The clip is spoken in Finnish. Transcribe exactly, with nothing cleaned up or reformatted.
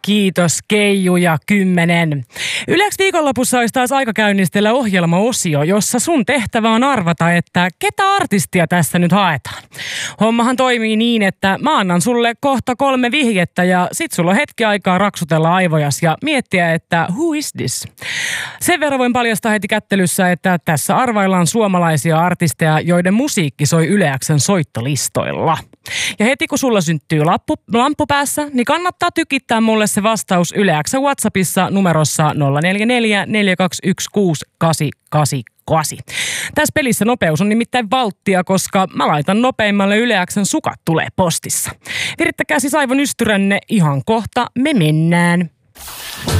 kiitos Keiju ja kymmenen. Yleensä viikonlopussa olisi taas aika käynnistellä ohjelmaosio, jossa sun tehtävä on arvata, että ketä artistia tässä nyt haetaan. Hommahan toimii niin, että mä annan sulle kohta kolme vihjettä ja sit sulla on hetki aikaa raksutella aivojas ja miettiä, että who is this? Sen verran voin paljastaa heti kättelyssä, että tässä arvaillaan suomalaisia artisteja, joiden musiikki soi Yle X:n soittolistoilla. Ja heti kun sulla syntyy lappu, lamppu päässä, niin kannattaa tykittää mulle se vastaus Yle X:n WhatsAppissa numerossa nolla neljä neljä neljä kaksi yksi kuusi kahdeksan kahdeksan kahdeksan. Tässä pelissä nopeus on nimittäin valttia, koska mä laitan nopeimmalle Yle X:n sukat tulee postissa. Virittäkää siis aivon ystyränne, ihan kohta me mennään.